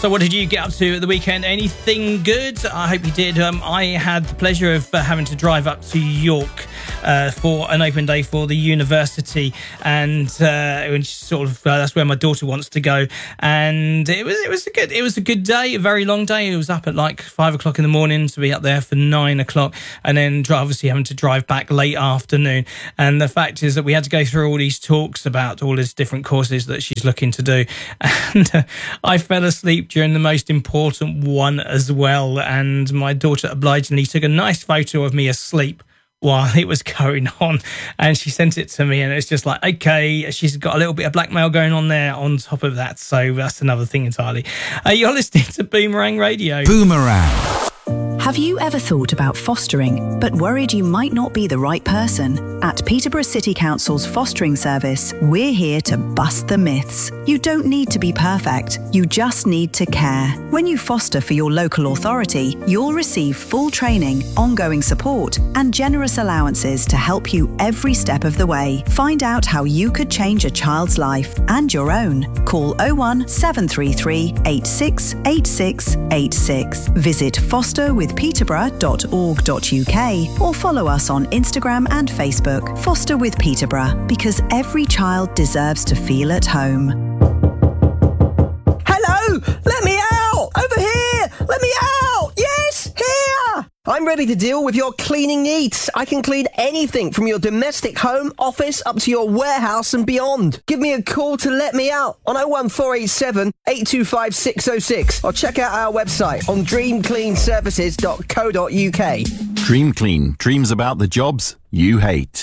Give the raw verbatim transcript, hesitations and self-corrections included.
So what did you get up to at the weekend? Anything good? I hope you did. Um, I had the pleasure of uh, having to drive up to York uh, for an open day for the university, and uh, which sort of uh, that's where my daughter wants to go. And it was it was a good it was a good day, a very long day. It was up at like five o'clock in the morning to be up there for nine o'clock, and then obviously having to drive back late afternoon. And the fact is that we had to go through all these talks about all these different courses that she's looking to do, and uh, I fell asleep during the most important one as well, and my daughter obligingly took a nice photo of me asleep while it was going on, and she sent it to me, and it's just like, okay, she's got a little bit of blackmail going on there on top of that, so that's another thing entirely. Uh, you're listening to Boomerang Radio. Boomerang. Have you ever thought about fostering, but worried you might not be the right person? At Peterborough City Council's fostering service, we're here to bust the myths. You don't need to be perfect, you just need to care. When you foster for your local authority, you'll receive full training, ongoing support, and generous allowances to help you every step of the way. Find out how you could change a child's life and your own. Call oh one seven three three eight six eight six eight six. Visit foster with peterborough dot org dot U K or follow us on Instagram and Facebook. Foster with Peterborough, because every child deserves to feel at home. Hello! Let me out! Over here! Let me out! Yes! Here! I'm ready to deal with your cleaning needs. I can clean anything from your domestic home, office, up to your warehouse and beyond. Give me a call to let me out on oh one four eight seven eight two five six oh six or check out our website on dream clean services dot co dot U K. Dream Clean. Dreams about the jobs you hate.